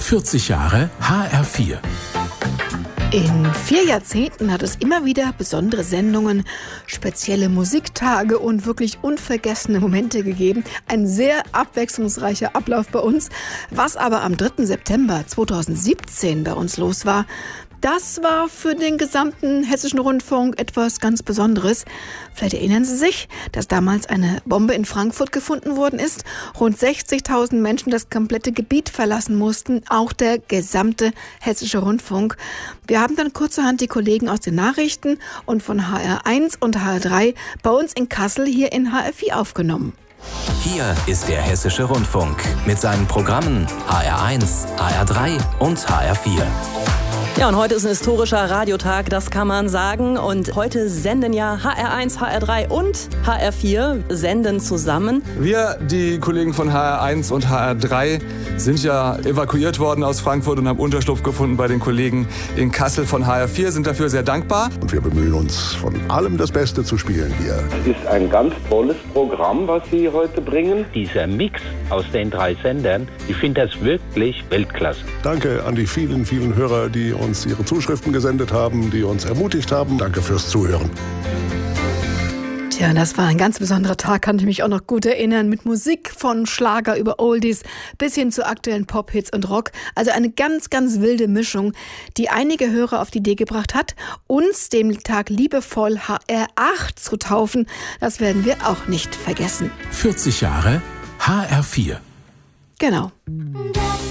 40 Jahre HR4. In 4 Jahrzehnten hat es immer wieder besondere Sendungen, spezielle Musiktage und wirklich unvergessene Momente gegeben. Ein sehr abwechslungsreicher Ablauf bei uns. Was aber am 3. September 2017 bei uns los war, das war für den gesamten Hessischen Rundfunk etwas ganz Besonderes. Vielleicht erinnern Sie sich, dass damals eine Bombe in Frankfurt gefunden worden ist. Rund 60.000 Menschen das komplette Gebiet verlassen mussten, auch der gesamte Hessische Rundfunk. Wir haben dann kurzerhand die Kollegen aus den Nachrichten und von HR1 und HR3 bei uns in Kassel hier in HR4 aufgenommen. Hier ist der Hessische Rundfunk mit seinen Programmen HR1, HR3 und HR4. Ja, und heute ist ein historischer Radiotag, das kann man sagen. Und heute senden ja HR1, HR3 und HR4 senden zusammen. Wir, die Kollegen von HR1 und HR3, sind ja evakuiert worden aus Frankfurt und haben Unterschlupf gefunden bei den Kollegen in Kassel von HR4, sind dafür sehr dankbar. Und wir bemühen uns, von allem das Beste zu spielen hier. Es ist ein ganz tolles Programm, was Sie heute bringen. Dieser Mix aus den 3 Sendern, ich finde das wirklich Weltklasse. Danke an die vielen, vielen Hörer, die uns ihre Zuschriften gesendet haben, die uns ermutigt haben. Danke fürs Zuhören. Tja, das war ein ganz besonderer Tag, kann ich mich auch noch gut erinnern, mit Musik von Schlager über Oldies bis hin zu aktuellen Pop-Hits und Rock. Also eine ganz, ganz wilde Mischung, die einige Hörer auf die Idee gebracht hat, uns dem Tag liebevoll HR8 zu taufen. Das werden wir auch nicht vergessen. 40 Jahre HR4. Genau.